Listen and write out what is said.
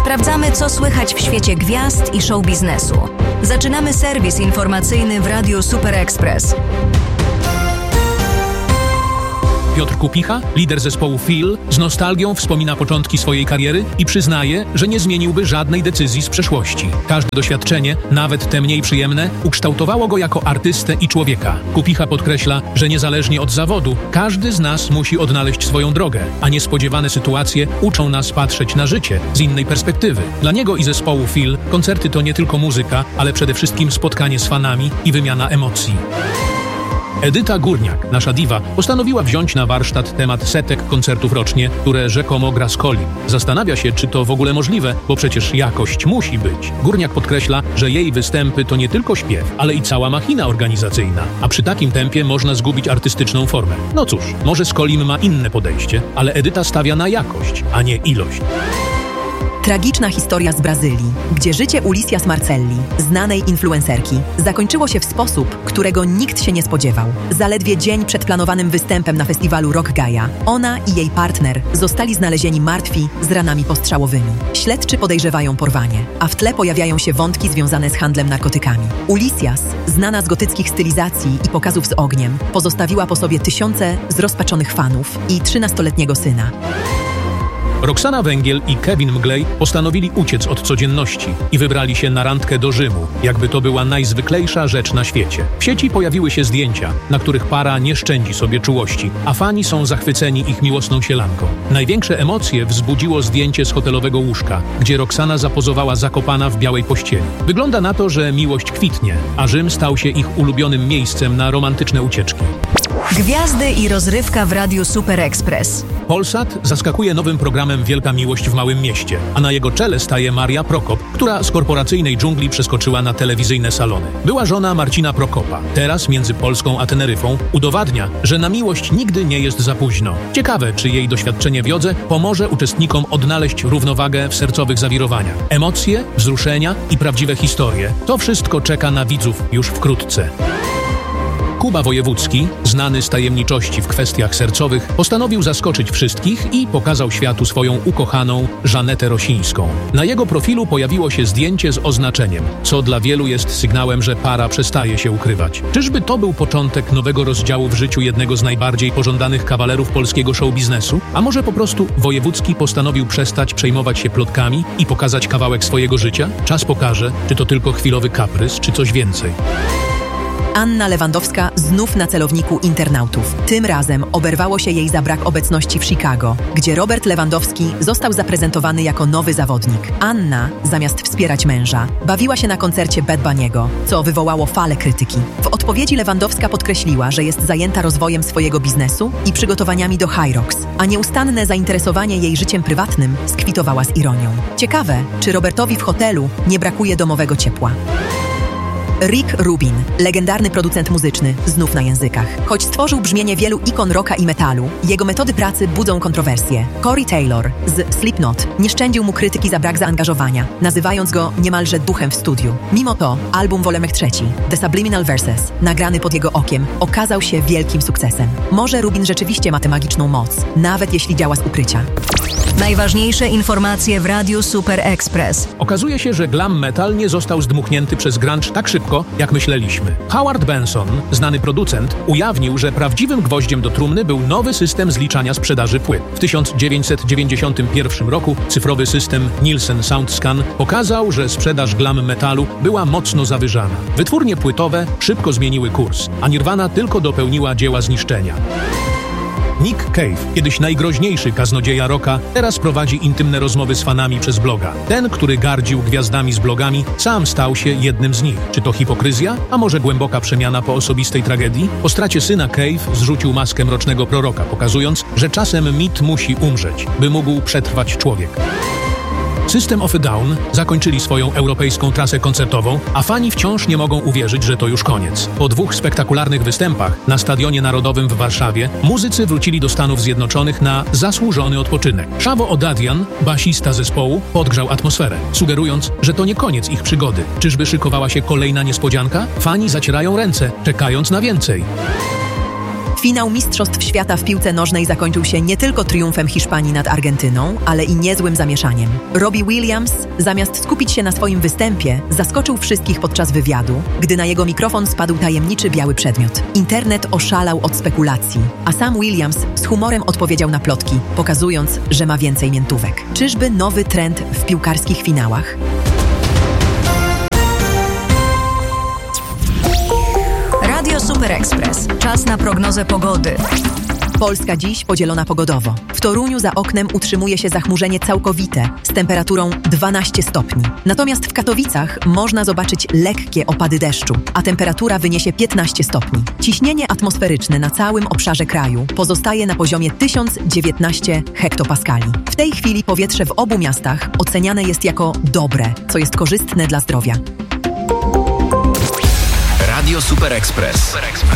Sprawdzamy, co słychać w świecie gwiazd i show biznesu. Zaczynamy serwis informacyjny w Radiu Super Express. Piotr Kupicha, lider zespołu Feel, z nostalgią wspomina początki swojej kariery i przyznaje, że nie zmieniłby żadnej decyzji z przeszłości. Każde doświadczenie, nawet te mniej przyjemne, ukształtowało go jako artystę i człowieka. Kupicha podkreśla, że niezależnie od zawodu, każdy z nas musi odnaleźć swoją drogę, a niespodziewane sytuacje uczą nas patrzeć na życie z innej perspektywy. Dla niego i zespołu Feel koncerty to nie tylko muzyka, ale przede wszystkim spotkanie z fanami i wymiana emocji. Edyta Górniak, nasza diwa, postanowiła wziąć na warsztat temat setek koncertów rocznie, które rzekomo gra z Colim. Zastanawia się, czy to w ogóle możliwe, bo przecież jakość musi być. Górniak podkreśla, że jej występy to nie tylko śpiew, ale i cała machina organizacyjna, a przy takim tempie można zgubić artystyczną formę. No cóż, może Colim ma inne podejście, ale Edyta stawia na jakość, a nie ilość. Tragiczna historia z Brazylii, gdzie życie Ulisias Marcelli, znanej influencerki, zakończyło się w sposób, którego nikt się nie spodziewał. Zaledwie dzień przed planowanym występem na festiwalu Rock Gaia, ona i jej partner zostali znalezieni martwi z ranami postrzałowymi. Śledczy podejrzewają porwanie, a w tle pojawiają się wątki związane z handlem narkotykami. Ulisias, znana z gotyckich stylizacji i pokazów z ogniem, pozostawiła po sobie tysiące zrozpaczonych fanów i 13-letniego syna. Roxana Węgiel i Kevin Mglej postanowili uciec od codzienności i wybrali się na randkę do Rzymu, jakby to była najzwyklejsza rzecz na świecie. W sieci pojawiły się zdjęcia, na których para nie szczędzi sobie czułości, a fani są zachwyceni ich miłosną sielanką. Największe emocje wzbudziło zdjęcie z hotelowego łóżka, gdzie Roxana zapozowała zakopana w białej pościeli. Wygląda na to, że miłość kwitnie, a Rzym stał się ich ulubionym miejscem na romantyczne ucieczki. Gwiazdy i rozrywka w Radiu Super Express. Polsat zaskakuje nowym programem Wielka Miłość w Małym Mieście, a na jego czele staje Maria Prokop, która z korporacyjnej dżungli przeskoczyła na telewizyjne salony. Była żona Marcina Prokopa. Teraz między Polską a Teneryfą udowadnia, że na miłość nigdy nie jest za późno. Ciekawe, czy jej doświadczenie w jodze pomoże uczestnikom odnaleźć równowagę w sercowych zawirowaniach. Emocje, wzruszenia i prawdziwe historie. To wszystko czeka na widzów już wkrótce. Kuba Wojewódzki, znany z tajemniczości w kwestiach sercowych, postanowił zaskoczyć wszystkich i pokazał światu swoją ukochaną Żanetę Rosińską. Na jego profilu pojawiło się zdjęcie z oznaczeniem, co dla wielu jest sygnałem, że para przestaje się ukrywać. Czyżby to był początek nowego rozdziału w życiu jednego z najbardziej pożądanych kawalerów polskiego show biznesu? A może po prostu Wojewódzki postanowił przestać przejmować się plotkami i pokazać kawałek swojego życia? Czas pokaże, czy to tylko chwilowy kaprys, czy coś więcej. Anna Lewandowska znów na celowniku internautów. Tym razem oberwało się jej za brak obecności w Chicago, gdzie Robert Lewandowski został zaprezentowany jako nowy zawodnik. Anna, zamiast wspierać męża, bawiła się na koncercie Bad Bunny'ego, co wywołało falę krytyki. W odpowiedzi Lewandowska podkreśliła, że jest zajęta rozwojem swojego biznesu i przygotowaniami do High Rocks, a nieustanne zainteresowanie jej życiem prywatnym skwitowała z ironią. Ciekawe, czy Robertowi w hotelu nie brakuje domowego ciepła. Rick Rubin, legendarny producent muzyczny, znów na językach. Choć stworzył brzmienie wielu ikon rocka i metalu, jego metody pracy budzą kontrowersje. Corey Taylor z Slipknot nie szczędził mu krytyki za brak zaangażowania, nazywając go niemalże duchem w studiu. Mimo to album Wolemek III, The Subliminal Verses, nagrany pod jego okiem, okazał się wielkim sukcesem. Może Rubin rzeczywiście ma tę magiczną moc, nawet jeśli działa z ukrycia. Najważniejsze informacje w Radiu Super Express. Okazuje się, że glam metal nie został zdmuchnięty przez grunge tak szybko, jak myśleliśmy. Howard Benson, znany producent, ujawnił, że prawdziwym gwoździem do trumny był nowy system zliczania sprzedaży płyt. W 1991 roku cyfrowy system Nielsen SoundScan pokazał, że sprzedaż glam metalu była mocno zawyżana. Wytwórnie płytowe szybko zmieniły kurs, a Nirvana tylko dopełniła dzieła zniszczenia. Nick Cave, kiedyś najgroźniejszy kaznodzieja rocka, teraz prowadzi intymne rozmowy z fanami przez bloga. Ten, który gardził gwiazdami z blogami, sam stał się jednym z nich. Czy to hipokryzja? A może głęboka przemiana po osobistej tragedii? Po stracie syna Cave zrzucił maskę mrocznego proroka, pokazując, że czasem mit musi umrzeć, by mógł przetrwać człowiek. System of a Down zakończyli swoją europejską trasę koncertową, a fani wciąż nie mogą uwierzyć, że to już koniec. Po 2 spektakularnych występach na Stadionie Narodowym w Warszawie muzycy wrócili do Stanów Zjednoczonych na zasłużony odpoczynek. Szavo Odadjian, basista zespołu, podgrzał atmosferę, sugerując, że to nie koniec ich przygody. Czyżby szykowała się kolejna niespodzianka? Fani zacierają ręce, czekając na więcej. Finał Mistrzostw Świata w piłce nożnej zakończył się nie tylko triumfem Hiszpanii nad Argentyną, ale i niezłym zamieszaniem. Robbie Williams, zamiast skupić się na swoim występie, zaskoczył wszystkich podczas wywiadu, gdy na jego mikrofon spadł tajemniczy biały przedmiot. Internet oszalał od spekulacji, a sam Williams z humorem odpowiedział na plotki, pokazując, że ma więcej miętówek. Czyżby nowy trend w piłkarskich finałach? Radio Super Express. Czas na prognozę pogody. Polska dziś podzielona pogodowo. W Toruniu za oknem utrzymuje się zachmurzenie całkowite z temperaturą 12 stopni. Natomiast w Katowicach można zobaczyć lekkie opady deszczu, a temperatura wyniesie 15 stopni. Ciśnienie atmosferyczne na całym obszarze kraju pozostaje na poziomie 1019 hektopaskali. W tej chwili powietrze w obu miastach oceniane jest jako dobre, co jest korzystne dla zdrowia. Radio Super Express.